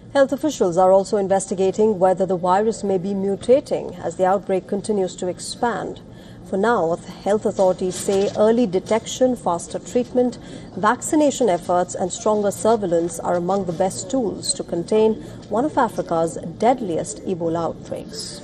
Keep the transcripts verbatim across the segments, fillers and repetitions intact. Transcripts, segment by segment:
Health officials are also investigating whether the virus may be mutating as the outbreak continues to expand. For now, health authorities say early detection, faster treatment, vaccination efforts and stronger surveillance are among the best tools to contain one of Africa's deadliest Ebola outbreaks.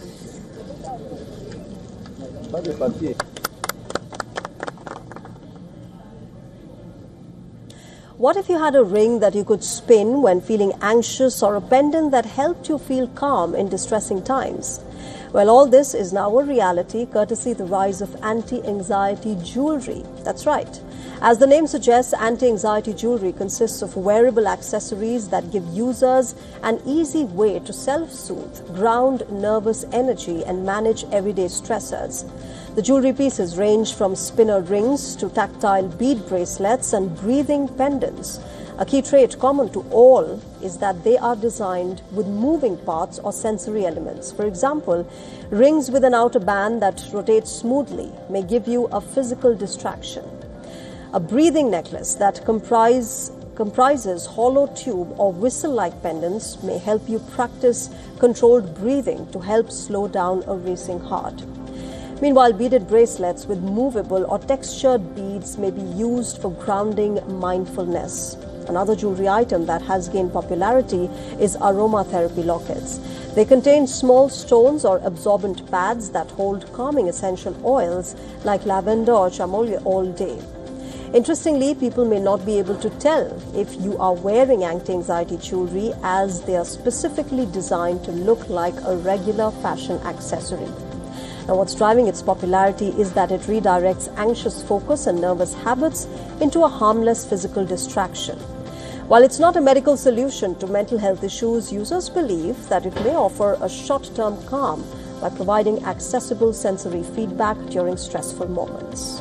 What if you had a ring that you could spin when feeling anxious, or a pendant that helped you feel calm in distressing times? Well, all this is now a reality courtesy the rise of anti-anxiety jewelry. That's right. As the name suggests, anti-anxiety jewelry consists of wearable accessories that give users an easy way to self-soothe, ground nervous energy and manage everyday stressors. The jewelry pieces range from spinner rings to tactile bead bracelets and breathing pendants. A key trait common to all is that they are designed with moving parts or sensory elements. For example, rings with an outer band that rotates smoothly may give you a physical distraction. A breathing necklace that comprise, comprises hollow tube or whistle-like pendants may help you practice controlled breathing to help slow down a racing heart. Meanwhile, beaded bracelets with movable or textured beads may be used for grounding mindfulness. Another jewelry item that has gained popularity is aromatherapy lockets. They contain small stones or absorbent pads that hold calming essential oils like lavender or chamomile all day. Interestingly, people may not be able to tell if you are wearing anti-anxiety jewelry, as they are specifically designed to look like a regular fashion accessory. Now, what's driving its popularity is that it redirects anxious focus and nervous habits into a harmless physical distraction. While it's not a medical solution to mental health issues, users believe that it may offer a short-term calm by providing accessible sensory feedback during stressful moments.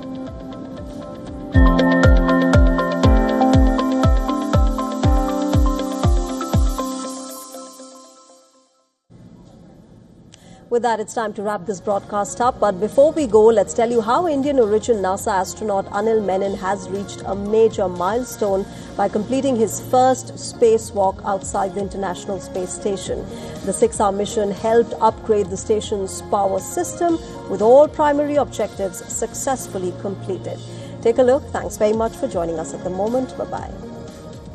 With that, it's time to wrap this broadcast up. But before we go, let's tell you how Indian origin NASA astronaut Anil Menon has reached a major milestone by completing his first spacewalk outside the International Space Station. The six-hour mission helped upgrade the station's power system, with all primary objectives successfully completed. Take a look. Thanks very much for joining us at the moment. Bye-bye.